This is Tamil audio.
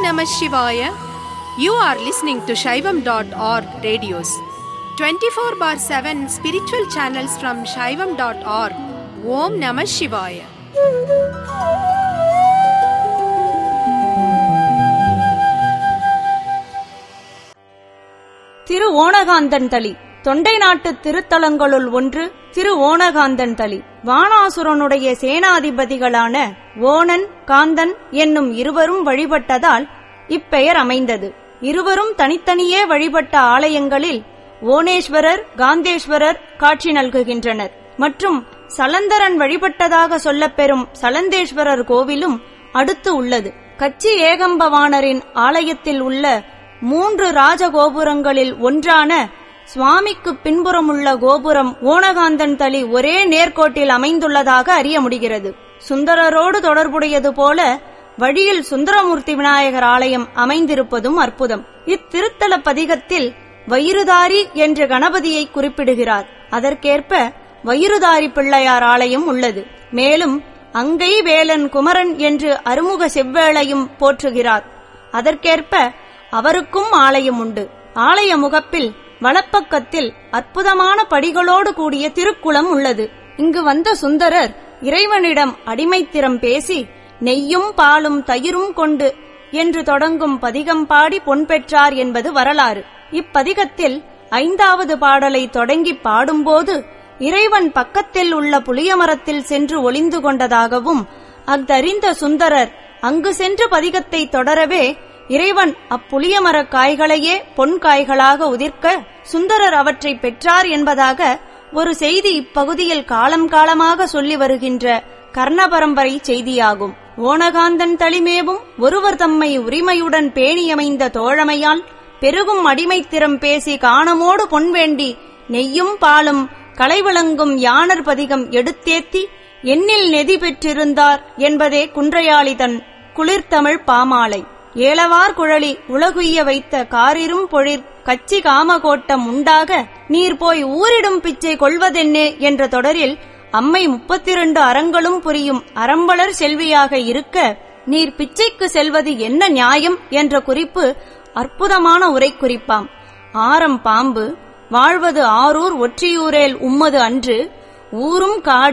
Namah Shivaya. You are listening to Shaivam.org radios. 24/7 spiritual channels from Shaivam.org. Om Namah Shivaya. திரு ஓணகாந்தன் தளி. தொண்டை நாட்டு திருத்தலங்களுள் ஒன்று திரு ஓணகாந்தன் தளி. வாணாசுரனுடைய சேனாதிபதிகளான ஓணன், காந்தன் என்னும் இருவரும் வழிபட்டதால் இப்பெயர் அமைந்தது. இருவரும் தனித்தனியே வழிபட்ட ஆலயங்களில் ஓணேஸ்வரர், காந்தேஸ்வரர் காட்சி நல்குகின்றனர். மற்றும் சலந்தரன் வழிபட்டதாக சொல்லப்பெறும் சலந்தேஸ்வரர் கோவிலும் அடுத்து உள்ளது. கச்சி ஏகம்பவாணரின் ஆலயத்தில் உள்ள 3 ராஜகோபுரங்களில் ஒன்றான சுவாமிக்கு பின்புறமுள்ள கோபுரம் ஓணகாந்தன் தளி ஒரே நேர்கோட்டில் அமைந்துள்ளதாக அறிய முடிகிறது. சுந்தரரோடு தொடர்புடையது போல வழியில் சுந்தரமூர்த்தி விநாயகர் ஆலயம் அமைந்திருப்பதும் அற்புதம். இத்திருத்தல பதிகத்தில் வயிறுதாரி என்ற கணபதியை குறிப்பிடுகிறார். அதற்கேற்ப வயிறுதாரி பிள்ளையார் ஆலயம் உள்ளது. மேலும் அங்கை வேலன் குமரன் என்று அருமுக செவ்வேளையும் போற்றுகிறார். அதற்கேற்ப அவருக்கும் ஆலயம் உண்டு. ஆலய முகப்பில் வலப்பக்கத்தில் அற்புதமான படிகளோடு கூடிய திருக்குளம் உள்ளது. இங்கு வந்த சுந்தரர் இறைவனிடம் அடிமைத்திறம் பேசி நெய்யும் பாலும் தயிரும் கொண்டு என்று தொடங்கும் பதிகம் பாடி பொன் பெற்றார் என்பது வரலாறு. இப்பதிகத்தில் 5வது பாடலை தொடங்கி பாடும்போது இறைவன் பக்கத்தில் உள்ள புளியமரத்தில் சென்று ஒளிந்து கொண்டதாகவும் அஃதறிந்த சுந்தரர் அங்கு சென்று பதிகத்தை தொடரவே இறைவன் அப்புளியமரக் காய்களையே பொன் காய்களாக உதிர்க்க சுந்தரர் அவற்றை பெற்றார் என்பதாக ஒரு செய்தி இப்பகுதியில் காலம் காலமாக சொல்லி வருகின்ற கர்ண பரம்பரை செய்தியாகும். ஓணகாந்தன் தளிமேவும் ஒருவர் தம்மை உரிமையுடன் பேணியமைந்த தோழமையால் பெருகும் அடிமைத்திறம் பேசி காணமோடு பொன் வேண்டி நெய்யும் பாலும் களைவிளங்கும் யானர் பதிகம் எடுத்தேத்தி எண்ணில் நெதி பெற்றிருந்தார் என்பதே குன்றையாளி தன் குளிர்தமிழ் பாமாலை. ஏலவார் குழலி உலகுய்ய வைத்த காரிரும் பொழிற் கச்சி காமகோட்டம் உண்டாக நீர் போய் ஊரிடும் பிச்சை கொள்வதென்னே என்ற தொடரில் அம்மை 32 அறங்களும் புரியும் அறம்பலர் செல்வியாக இருக்க நீர் பிச்சைக்கு செல்வது என்ன நியாயம் என்ற குறிப்பு அற்புதமான உரை குறிப்பாம். ஆரம் பாம்பு வாழ்வது ஆரூர் ஒற்றியூரேல் உம்மது அன்று ஊரும் காடு